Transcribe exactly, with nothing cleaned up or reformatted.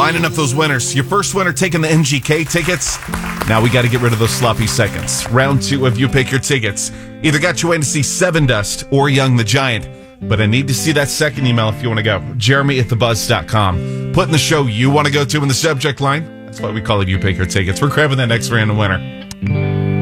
lining up those winners. Your first winner taking the M G K tickets. Now we got to get rid of those sloppy seconds. Round two of You Pick Your Tickets. Either got you in to see Seven Dust or Young the Giant. But I need to see that second email if you want to go. Jeremy at the buzz dot com. Put in the show you want to go to in the subject line. That's why we call it You Pick Your Tickets. We're grabbing that next random winner.